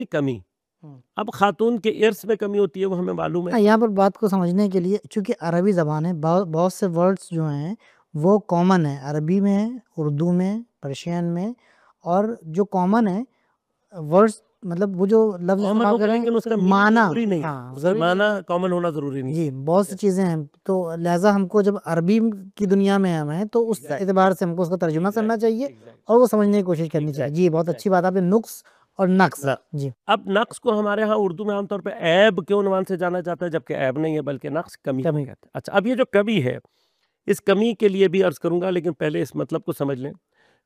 कमी। हम्म। अब खातून के इर्स में कमी होती है वो हमें मालूम है। यहाँ पर बात को समझने के लिए, चूंकि अरबी ज़बान है, बहुत से वर्ड्स जो हैं वो कॉमन है, अरबी में, उर्दू में, पर्शियन में, और जो कॉमन है वर्ड्स, मतलब वो जो लफ्ज़ कॉमन इस्तेमाल होगा कर रहे लेकिन उसका हैं, मीनिंग माना, जरूरी नहीं है, हाँ उसका ज़रूरी माना नहीं है। कॉमन होना जरूरी नहीं जी, बहुत सी चीज़ें हैं, तो लिहाजा हमको जब अरबी की दुनिया में हम हैं तो उस है। एतबार से हमको उसका तर्जुमा करना चाहिए एग्जैक्ट और वो समझने की कोशिश करनी चाहिए। जी, बहुत अच्छी बात आपने, नुक्स और नक्स। ना। जी। अब नक्स को हमारे यहाँ उर्दू में आमतौर पे ऐब के उन्वान से जाना जाता है, जबकि ऐब नहीं है बल्कि नक्स, कमी को कमी। कहते हैं। अच्छा, अब ये जो कमी है, इस कमी के लिए भी अर्ज करूंगा, लेकिन पहले इस मतलब को समझ लें।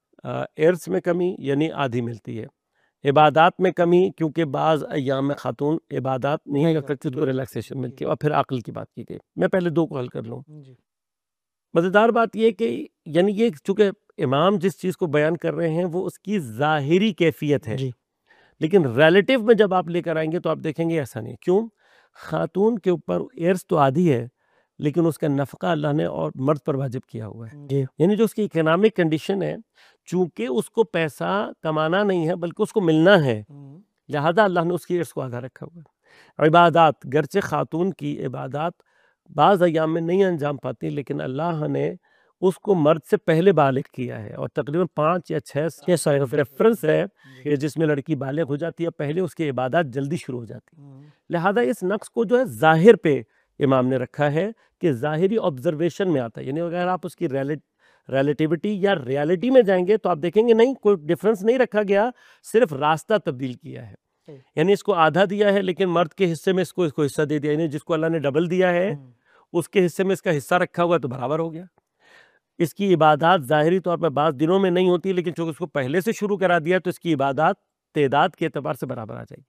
एर्स में कमी यानी आधी मिलती है। इबादात में कमी, क्योंकि बाज़ अय्याम में खातून इबादात नहीं कर सकती तो रिलैक्सेशन मिलती है। और फिर अक्ल की बात की गई, मैं पहले दो को हल कर लूँ। जी। मज़ेदार बात यह कि यानी ये चूंकि इमाम जिस चीज़ को बयान कर रहे हैं वो उसकी ज़ाहिरी कैफियत है, जी। लेकिन रिलेटिव में जब आप लेकर आएंगे तो आप देखेंगे ऐसा नहीं। क्यों? खातून के ऊपर एर्स तो आधी है, लेकिन उसका नफ़का अल्लाह ने और मर्द पर वाजिब किया हुआ है। जी। यानी जो उसकी इकोनॉमिक कंडीशन है, चूंकि उसको पैसा कमाना नहीं है बल्कि उसको मिलना है, लिहाजा अल्लाह ने उसकी एर्स को आधा रखा हुआ है। इबादात, गर्चे खातून की इबादात बाज़ अय्याम में नहीं अंजाम पाती, लेकिन अल्लाह ने उसको मर्द से पहले बालिग किया है। और तकरीबन 5 या 6 साल रेफरेंस है कि जिसमें लड़की बालिग हो जाती है, पहले उसकी इबादत जल्दी शुरू हो जाती है। लिहाजा इस नक्स को जो है ज़ाहिर पे इमाम ने रखा है कि ज़ाहिरी ऑब्जर्वेशन में आता है। यानी अगर आप उसकी रिलेटिविटी या रियलिटी में जाएंगे तो आप देखेंगे नहीं, कोई डिफरेंस नहीं रखा गया, सिर्फ रास्ता तब्दील किया है। यानी इसको आधा दिया है, लेकिन मर्द के हिस्से में इसको इसको हिस्सा दे दिया। यानी जिसको अल्लाह ने डबल दिया है उसके हिस्से में इसका हिस्सा रखा हुआ तो बराबर हो गया। इसकी इबादत ज़ाहिरी तौर पर बाज़ दिनों में नहीं होती, लेकिन चूंकि उसको पहले से शुरू करा दिया तो इसकी इबादत तेदाद के एतबार से बराबर आ जाएगी।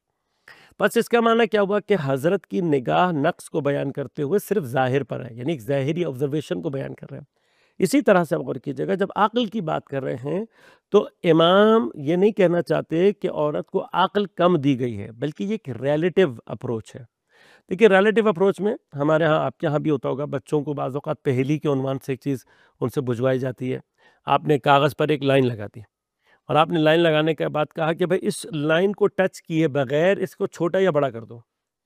बस इसका माना क्या हुआ कि हजरत की निगाह नक्स को बयान करते हुए सिर्फ जाहिर पर है, यानी एक ज़ाहिरी ऑब्जर्वेशन को बयान कर रहे हैं। इसी तरह से आप गौर कीजिएगा, जब अक्ल की बात कर रहे हैं तो इमाम ये नहीं कहना चाहते कि औरत को अक्ल कम दी गई है, बल्कि ये एक रिलेटिव अप्रोच है। देखिए, रिलेटिव अप्रोच में हमारे यहाँ, आपके यहाँ भी होता होगा, बच्चों को बाज़ औक़ात पहेली के उन्वान से एक चीज़ उनसे बुझवाई जाती है। आपने कागज़ पर एक लाइन लगा दी और आपने लाइन लगाने के बाद कहा कि भाई इस लाइन को टच किए बगैर इसको छोटा या बड़ा कर दो,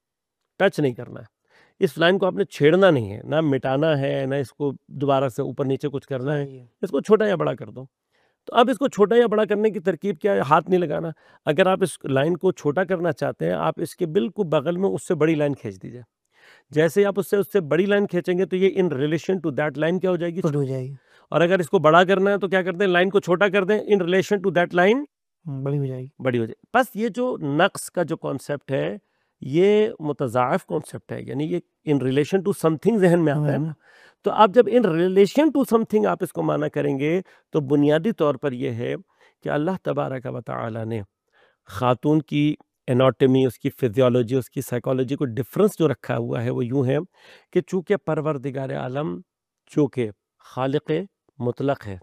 टच नहीं करना है। इस लाइन को आपने छेड़ना नहीं है, ना मिटाना है, ना इसको दोबारा से ऊपर नीचे कुछ करना है, इसको छोटा या बड़ा कर दो। तो अब इसको छोटा या बड़ा करने की तरकीब क्या है? हाथ नहीं लगाना। अगर आप इस लाइन को छोटा करना चाहते हैं, आप इसके बिल्कुल बगल में उससे बड़ी लाइन खींच दीजिए। जैसे ही आप उससे उससे बड़ी लाइन खींचेंगे तो ये in relation to that line क्या हो जाएगी? छोटी हो जाएगी। और अगर इसको बड़ा करना है तो क्या करते हैं? लाइन को छोटा कर दें, in relation to that line बड़ी हो जाएगी। बड़ी हो जाए। बस ये जो नक्स का जो कॉन्सेप्ट है, ये मुतज़ाइफ कॉन्सेप्ट है, यानी ये इन रिलेशन टू समथिंग जहन में आता है ना। तो आप जब इन रिलेशन टू समथिंग आप इसको माना करेंगे तो बुनियादी तौर पर यह है कि अल्लाह तबारक व तआला ने खातून की एनाटॉमी, उसकी फिजियोलॉजी, उसकी साइकोलॉजी को डिफरेंस जो रखा हुआ है वो यूं है कि चूंकि परवरदिगार आलम जो कि खालिक मुतलक है,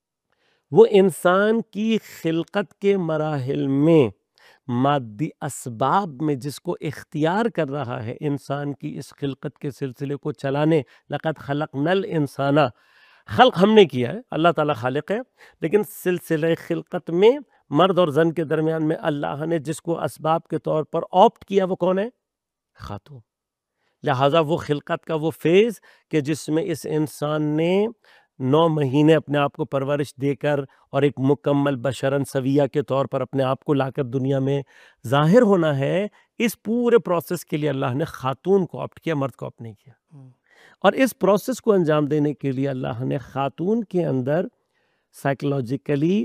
वो इंसान की खिलकत के मराहिल में मादी असबाब में जिसको इख्तियार कर रहा है इंसान की इस खिलकत के सिलसिले को चलाने, लक़द खलक़नल इंसाना, खल्क हमने किया है, अल्लाह ताला खालिक है, लेकिन सिलसिले खिलकत में मर्द और जन के दरमियान में अल्लाह ने जिसको असबाब के तौर पर ऑप्ट किया वो कौन है? खातून। लिहाजा वो खिलकत का वो फेज़ कि जिसमें इस इंसान ने 9 महीने अपने आप को परवरिश देकर और एक मुकम्मल बशरन सविया के तौर पर अपने आप को लाकर दुनिया में ज़ाहिर होना है, इस पूरे प्रोसेस के लिए अल्लाह ने खातून को ऑप्ट किया, मर्द को ऑप्ट नहीं किया। और इस प्रोसेस को अंजाम देने के लिए अल्लाह ने खातून के अंदर साइकोलॉजिकली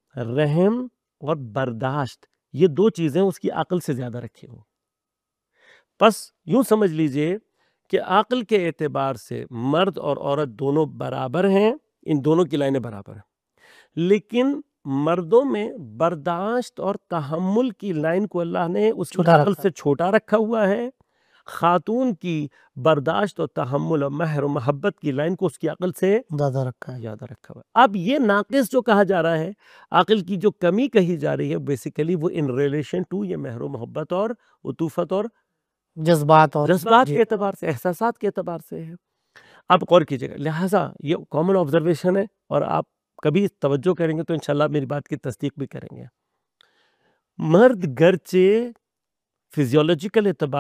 रहम और बर्दाश्त, ये 2 चीज़ें उसकी अक्ल से ज़्यादा रखी हुई। बस यूं समझ लीजिए कि अक्ल के एतबार से मर्द और औरत दोनों बराबर हैं, इन दोनों की लाइनें बराबर हैं, लेकिन मर्दों में बर्दाश्त और तहम्मुल की लाइन को अल्लाह ने उसकी छोटा अक्ल रखा से छोटा रखा हुआ है। खातून की बर्दाश्त और तहम्मुल और महर और मोहब्बत की लाइन को उसकी अक्ल से ज़्यादा रखा है। ज़्यादा रखा हुआ है। अब ये नाक़िस जो कहा जा रहा है, अक्ल की जो कमी कही जा रही है, बेसिकली वो इन रिलेशन टू ये महर और मोहब्बत और उतूफ़त और जज्बात और जज्बात जी। के एतबार से, एहसासात के एतबार से है। आप गौर कीजिएगा, लिहाजा ये कॉमन ऑब्जर्वेशन है और आप कभी तवज्जो करेंगे तो इंशाल्लाह मेरी बात की तस्दीक भी करेंगे। मर्द गर्चे फिजियोलॉजिकल एतबार